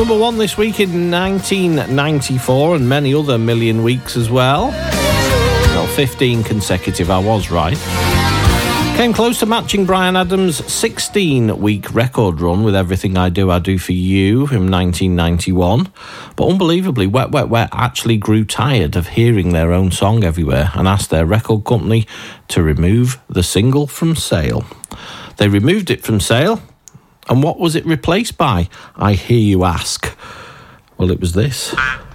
Number one this week in 1994 and many other million weeks as well. Well, 15 consecutive, I was right. Came close to matching Bryan Adams' 16-week record run with Everything I Do For You in 1991. But unbelievably, Wet Wet Wet actually grew tired of hearing their own song everywhere and asked their record company to remove the single from sale. They removed it from sale, and what was it replaced by, I hear you ask? Well, it was this.